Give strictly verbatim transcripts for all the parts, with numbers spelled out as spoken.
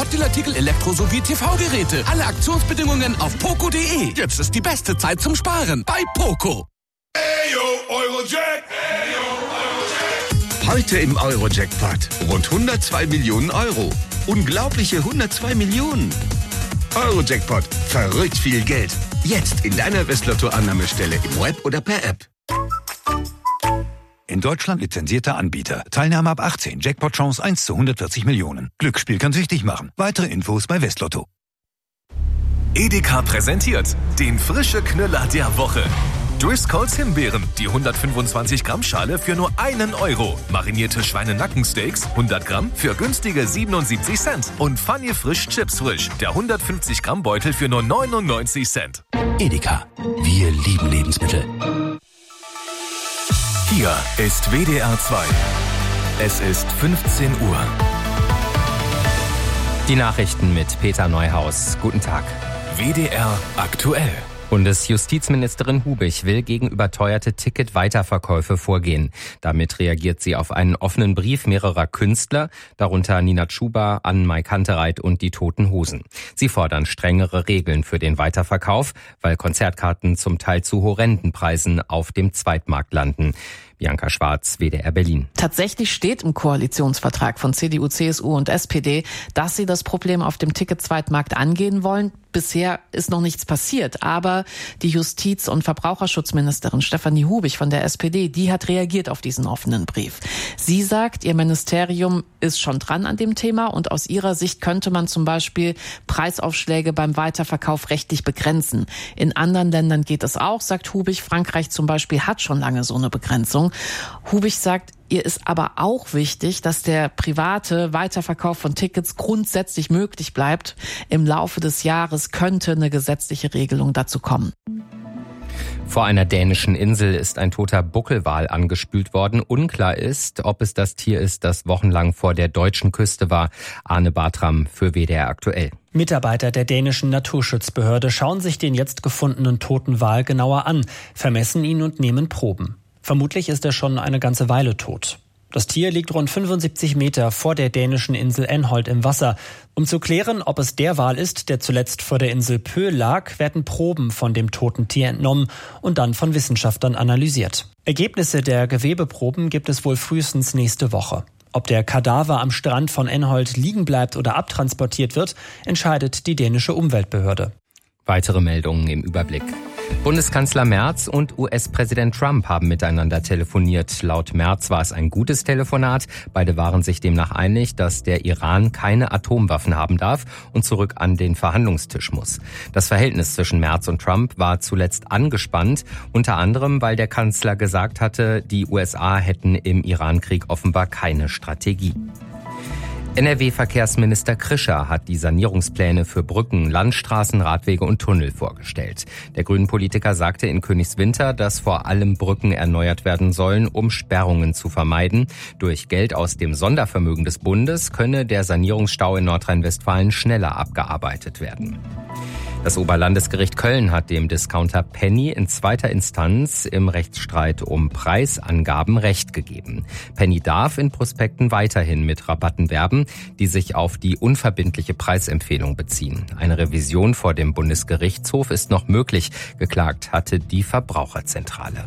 Textilartikel, Elektro- sowie T V-Geräte. Alle Aktionsbedingungen auf poco punkt de. Jetzt ist die beste Zeit zum Sparen bei Poco. Ayo, Eurojack! Ayo, Eurojack! Heute im Eurojackpot rund hundertzwei Millionen Euro. Unglaubliche hundertzwei Millionen. Eurojackpot. Verrückt viel Geld. Jetzt in deiner Westlotto-Annahmestelle im Web oder per App. In Deutschland lizenzierter Anbieter. Teilnahme ab achtzehn. Jackpot-Chance eins zu hundertvierzig Millionen. Glücksspiel kann süchtig machen. Weitere Infos bei Westlotto. Edeka präsentiert den frische Knüller der Woche. Driscolls Himbeeren, die hundertfünfundzwanzig Gramm Schale für nur einen Euro. Marinierte Schweinenackensteaks, hundert Gramm für günstige siebenundsiebzig Cent. Und Funny Frisch Chips Frisch, der hundertfünfzig Gramm Beutel für nur neunundneunzig Cent. Edeka, wir lieben Lebensmittel. Hier ist W D R zwei. Es ist fünfzehn Uhr. Die Nachrichten mit Peter Neuhaus. Guten Tag. W D R aktuell. Bundesjustizministerin Hubich will gegen überteuerte Ticket-Weiterverkäufe vorgehen. Damit reagiert sie auf einen offenen Brief mehrerer Künstler, darunter Nina Chuba, Annemarie Kantereit und die Toten Hosen. Sie fordern strengere Regeln für den Weiterverkauf, weil Konzertkarten zum Teil zu horrenden Preisen auf dem Zweitmarkt landen. Bianca Schwarz, W D R Berlin. Tatsächlich steht im Koalitionsvertrag von C D U, C S U und S P D, dass sie das Problem auf dem Ticket-Zweitmarkt angehen wollen. Bisher ist noch nichts passiert, aber die Justiz- und Verbraucherschutzministerin Stefanie Hubich von der S P D, die hat reagiert auf diesen offenen Brief. Sie sagt, ihr Ministerium ist schon dran an dem Thema und aus ihrer Sicht könnte man zum Beispiel Preisaufschläge beim Weiterverkauf rechtlich begrenzen. In anderen Ländern geht es auch, sagt Hubich. Frankreich zum Beispiel hat schon lange so eine Begrenzung. Hubich sagt, ihr ist aber auch wichtig, dass der private Weiterverkauf von Tickets grundsätzlich möglich bleibt. Im Laufe des Jahres könnte eine gesetzliche Regelung dazu kommen. Vor einer dänischen Insel ist ein toter Buckelwal angespült worden. Unklar ist, ob es das Tier ist, das wochenlang vor der deutschen Küste war. Arne Bartram für W D R aktuell. Mitarbeiter der dänischen Naturschutzbehörde schauen sich den jetzt gefundenen toten Wal genauer an, vermessen ihn und nehmen Proben. Vermutlich ist er schon eine ganze Weile tot. Das Tier liegt rund fünfundsiebzig Meter vor der dänischen Insel Enholt im Wasser. Um zu klären, ob es der Wal ist, der zuletzt vor der Insel Pö lag, werden Proben von dem toten Tier entnommen und dann von Wissenschaftlern analysiert. Ergebnisse der Gewebeproben gibt es wohl frühestens nächste Woche. Ob der Kadaver am Strand von Enholt liegen bleibt oder abtransportiert wird, entscheidet die dänische Umweltbehörde. Weitere Meldungen im Überblick. Bundeskanzler Merz und U S-Präsident Trump haben miteinander telefoniert. Laut Merz war es ein gutes Telefonat. Beide waren sich demnach einig, dass der Iran keine Atomwaffen haben darf und zurück an den Verhandlungstisch muss. Das Verhältnis zwischen Merz und Trump war zuletzt angespannt, unter anderem, weil der Kanzler gesagt hatte, die U S A hätten im Iran-Krieg offenbar keine Strategie. N R W-Verkehrsminister Krischer hat die Sanierungspläne für Brücken, Landstraßen, Radwege und Tunnel vorgestellt. Der Grünen-Politiker sagte in Königswinter, dass vor allem Brücken erneuert werden sollen, um Sperrungen zu vermeiden. Durch Geld aus dem Sondervermögen des Bundes könne der Sanierungsstau in Nordrhein-Westfalen schneller abgearbeitet werden. Das Oberlandesgericht Köln hat dem Discounter Penny in zweiter Instanz im Rechtsstreit um Preisangaben Recht gegeben. Penny darf in Prospekten weiterhin mit Rabatten werben, die sich auf die unverbindliche Preisempfehlung beziehen. Eine Revision vor dem Bundesgerichtshof ist noch möglich, geklagt hatte die Verbraucherzentrale.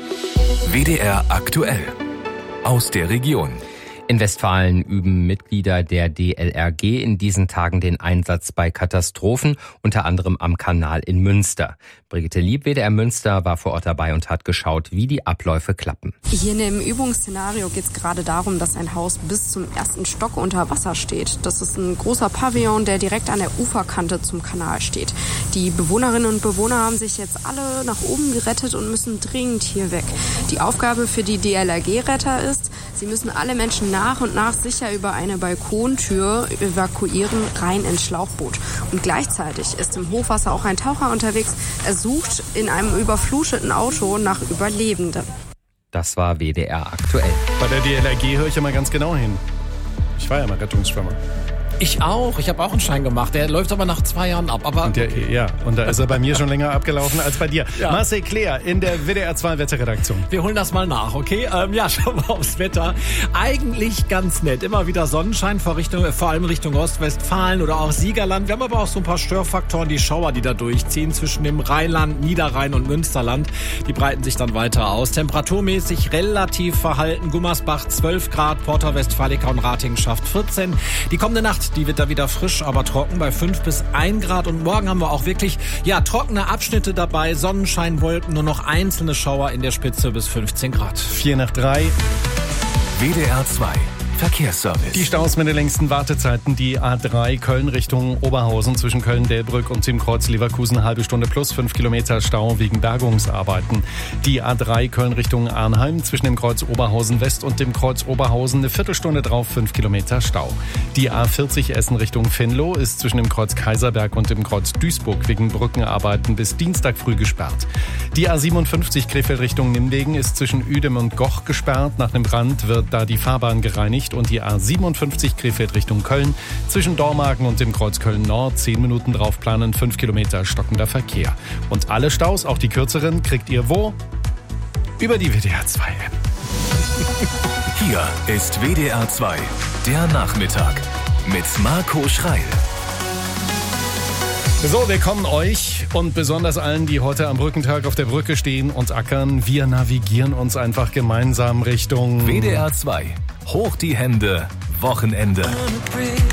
W D R aktuell aus der Region. In Westfalen üben Mitglieder der D L R G in diesen Tagen den Einsatz bei Katastrophen, unter anderem am Kanal in Münster. Brigitte Lieb, W D R Münster, war vor Ort dabei und hat geschaut, wie die Abläufe klappen. Hier in dem Übungsszenario geht es gerade darum, dass ein Haus bis zum ersten Stock unter Wasser steht. Das ist ein großer Pavillon, der direkt an der Uferkante zum Kanal steht. Die Bewohnerinnen und Bewohner haben sich jetzt alle nach oben gerettet und müssen dringend hier weg. Die Aufgabe für die D L R G-Retter ist, sie müssen alle Menschen nach und nach sicher über eine Balkontür evakuieren, rein ins Schlauchboot. Und gleichzeitig ist im Hochwasser auch ein Taucher unterwegs. Er sucht in einem überfluteten Auto nach Überlebenden. Das war W D R aktuell. Bei der D L R G höre ich ja mal ganz genau hin. Ich war ja mal Rettungsschwimmer. Ich auch. Ich habe auch einen Schein gemacht. Der läuft aber nach zwei Jahren ab. Aber und der, okay. Ja, und da ist er bei mir schon länger abgelaufen als bei dir. Ja. Marcel Claire in der W D R zwei Wetterredaktion. Wir holen das mal nach, okay? Ähm, ja, schauen wir aufs Wetter. Eigentlich ganz nett. Immer wieder Sonnenschein, vor, Richtung, vor allem Richtung Ostwestfalen oder auch Siegerland. Wir haben aber auch so ein paar Störfaktoren, die Schauer, die da durchziehen zwischen dem Rheinland, Niederrhein und Münsterland. Die breiten sich dann weiter aus. Temperaturmäßig relativ verhalten. Gummersbach zwölf Grad, Porta Westfalica und Ratingen schafft vierzehn. Die kommende Nacht, die wird da wieder frisch, aber trocken bei fünf bis ein Grad. Und morgen haben wir auch wirklich, ja, trockene Abschnitte dabei. Sonnenschein, Wolken, nur noch einzelne Schauer in der Spitze bis fünfzehn Grad. Vier nach drei. W D R zwei Verkehrsservice. Die Staus mit den längsten Wartezeiten, die A drei Köln Richtung Oberhausen zwischen Köln-Delbrück und dem Kreuz Leverkusen, halbe Stunde plus fünf Kilometer Stau wegen Bergungsarbeiten. Die A drei Köln Richtung Arnheim zwischen dem Kreuz Oberhausen West und dem Kreuz Oberhausen eine Viertelstunde drauf, fünf Kilometer Stau. Die A vierzig Essen Richtung Venlo ist zwischen dem Kreuz Kaiserberg und dem Kreuz Duisburg wegen Brückenarbeiten bis Dienstag früh gesperrt. Die A siebenundfünfzig Krefeld Richtung Nimwegen ist zwischen Uedem und Goch gesperrt. Nach dem Brand wird da die Fahrbahn gereinigt. Und die A siebenundfünfzig Krefeld Richtung Köln zwischen Dormagen und dem Kreuz Köln Nord zehn Minuten drauf planen, fünf Kilometer stockender Verkehr. Und alle Staus, auch die kürzeren, kriegt ihr wo? Über die W D R zwei App. Hier ist W D R zwei, der Nachmittag mit Marco Schreil. So, wir kommen euch und besonders allen, die heute am Brückentag auf der Brücke stehen und ackern. Wir navigieren uns einfach gemeinsam Richtung W D R zwei. Hoch die Hände, Wochenende.